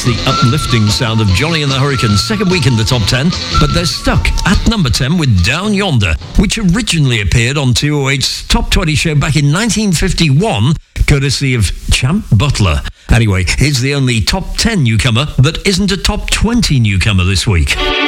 That's the uplifting sound of Johnny and the Hurricanes, second week in the top 10, but they're stuck at number 10 with Down Yonder, which originally appeared on 208's Top 20 show back in 1951, courtesy of Champ Butler. Anyway, here's the only top 10 newcomer that isn't a top 20 newcomer this week.